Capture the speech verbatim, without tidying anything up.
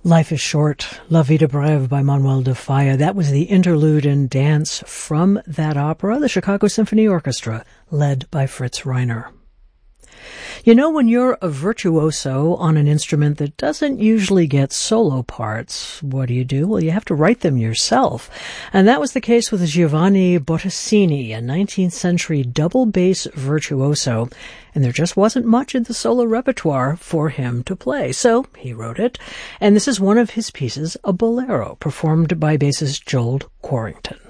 Life is Short, La Vie de Brève by Manuel de Falla. That was the interlude and dance from that opera, the Chicago Symphony Orchestra, led by Fritz Reiner. You know, when you're a virtuoso on an instrument that doesn't usually get solo parts, what do you do? Well, you have to write them yourself. And that was the case with Giovanni Bottesini, a nineteenth century double bass virtuoso. And there just wasn't much in the solo repertoire for him to play. So he wrote it. And this is one of his pieces, a bolero, performed by bassist Joel Corrington.